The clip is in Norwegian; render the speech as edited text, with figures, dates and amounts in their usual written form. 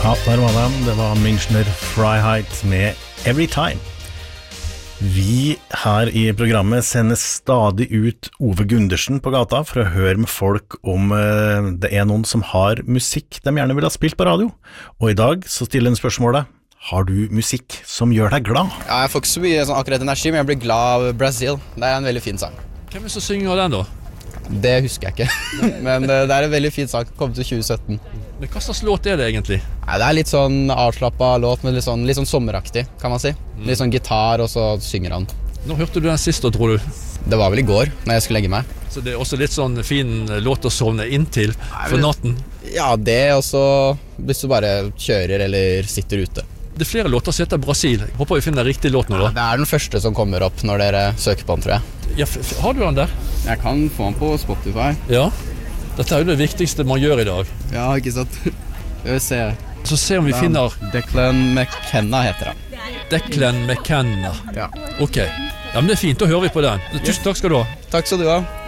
Ja, der var de. Det var Münchner Freiheit med Every Time. Vi her i programmet sender stadig ut Ove Gundersen på gata for å høre med folk om det noen som har musikk de gjerne vil ha spilt på radio. Og i dag så stiller han spørsmålet: har du musikk som gjør deg glad? Ja, jeg får ikke så mye sånn akkurat energi, men jeg blir glad av Brazil. Det en veldig fin sang. Hvem som synger den da? Det husker jeg ikke, men det en veldig fin sang. Kom til 2017. Men hva slags låt det egentlig? Ja, det litt sånn avslappet låt, men litt sånn sommeraktig, kan man si. Litt sånn gitar, og så synger han. Når hørte du den sist da, tror du? Det var vel i går, når jeg skulle legge meg. Så det også litt sånn fin låt å sovne inntil for natten? Ja, det også hvis du bare kjører eller sitter ute. Det flere låter som heter Brasil. Jeg håper vi finner riktig låt nå da. Det den første som kommer opp når dere søker på den, tror jeg. Ja, har du den der? Jeg kan få den på Spotify. Ja, dette jo det viktigste man gjør i dag. Ja, ikke sant. Jeg vil se. Så se om vi finner... Declan McKenna heter han. Declan McKenna. Ja. Ok, ja, men det fint, da hører vi på den. Tusen takk skal du ha. Takk skal du ha.